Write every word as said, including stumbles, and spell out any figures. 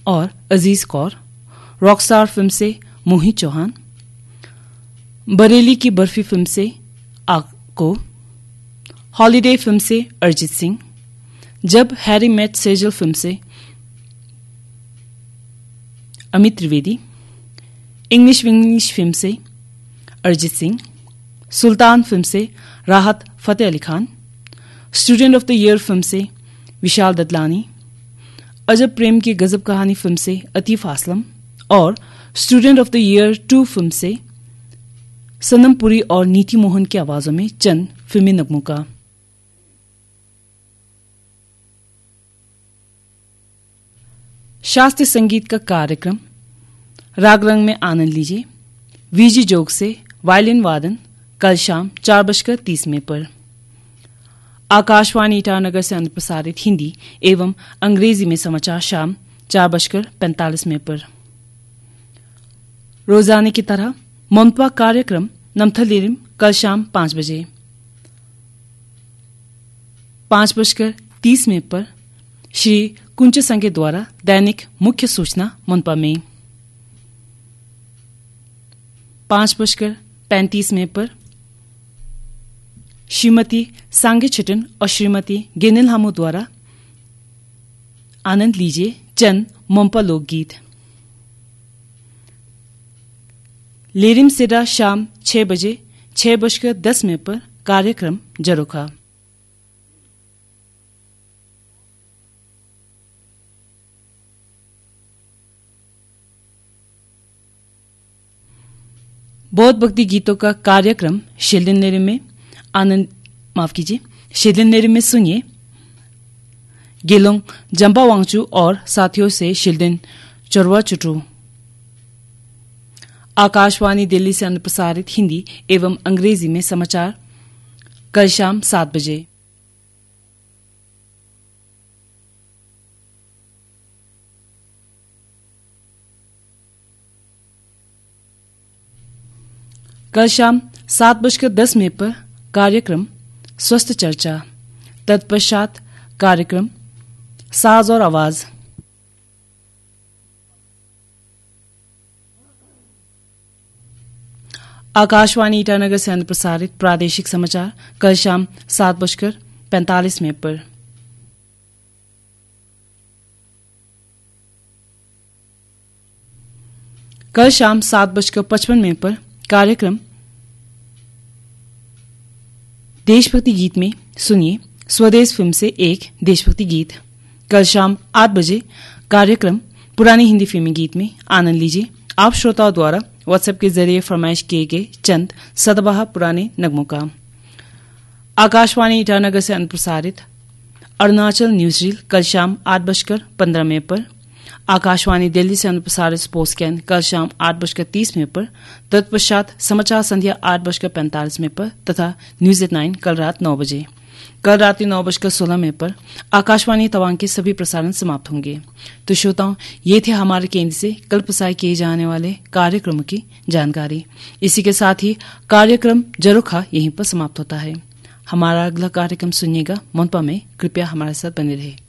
और अजीज Kaur, Rockstar film से मोहित चौहान, बरेली की बर्फी फिल्म से आको, हॉलिडे फिल्म से अरिजीत सिंह, जब हैरी मेट सेजल फिल्म से अमित त्रिवेदी, इंग्लिश विंग्लिश फिल्म से अरिजीत सिंह, सुल्तान फिल्म से राहत Fateh Ali Khan, student of the year film से विशाल ददलानी, अजब प्रेम की गजब कहानी फिल्म से अतीफ असलम और student of the year to film से सनम पुरी और नीति मोहन की आवाजों में चंद फिल्मी नगमों का। शास्त्रीय संगीत का कार्यक्रम राग रंग में आनंद लीजिए। वीजी जोग से वायलिन वादन कल शाम चार बजकर तीस मिनट पर। आकाशवाणी ईटानगर से अंत प्रसारित हिंदी एवं अंग्रेजी में समाचार शाम चार बजकर पैंतालीस मिनट पर। रोजाना की तरह ममत्वा कार्यक्रम नमथलिरिम कल शाम पांच बजे पांच बजकर तीस मिनट पर श्री कुंच संघ द्वारा दैनिक मुख्य सूचना मनपा में। पांच बजकर पैंतीस मिनट पर श्रीमती सांगे छिटन और श्रीमती गेनिल हामू द्वारा आनंद लीजिए चंद मोम्पा लोकगीत। लेरिम सिरा शाम छह बजे छह बजकर दस मिनट पर कार्यक्रम जरोखा। बौद्ध भक्ति गीतों का कार्यक्रम शिल्डिन नेरिम में आनंद माफ कीजिए शिल्डिन नेरिम में सुनिए। गेलोंग जंबा वांगचू और साथियों से शिल्डिन चोरवा चुटू। आकाशवाणी दिल्ली से अन्य प्रसारित हिंदी एवं अंग्रेजी में समाचार कल शाम सात बजे। कल शाम सात बजकर दस मिनट पर कार्यक्रम स्वस्थ चर्चा। तत्पश्चात कार्यक्रम साज और आवाज। आकाशवाणी ईटानगर से अन्य प्रसारित प्रादेशिक समाचार कल शाम सात बजकर पैंतालीस मिनट पर। कल शाम सात बजकर पचपन मिनट पर कार्यक्रम देशभक्ति गीत में सुनिए स्वदेश फिल्म से एक देशभक्ति गीत। कल शाम आठ बजे कार्यक्रम पुरानी हिंदी फिल्मी गीत में आनंद लीजिए। आप श्रोताओं द्वारा व्हाट्सएप के जरिए फरमाइश किए गए चंद सदाबहार पुराने नगमों का। आकाशवाणी ईटानगर से अनुप्रसारित अरुणाचल न्यूज रील कल शाम आठ बजकर पंद्रह मिनट पर। आकाशवाणी दिल्ली से अनुप्रसारित स्पोर्ट्स कैन कल शाम आठ बजकर तीस मिनट पर। तत्पश्चात समाचार संध्या आठ बजकर पैंतालीस मिनट पर तथा न्यूज एट नाइन कल रात नौ बजे। कल रात्रि नौ बजकर सोलह मिनट पर आकाशवाणी तवांग के सभी प्रसारण समाप्त होंगे। तो श्रोताओं, ये थे हमारे केंद्र से कल प्रसारित किए जाने वाले कार्यक्रमों की जानकारी। इसी के साथ ही कार्यक्रम जरोखा यहीं पर समाप्त होता है। हमारा अगला कार्यक्रम सुनिएगा मनपा में। कृपया हमारे साथ बने रहे।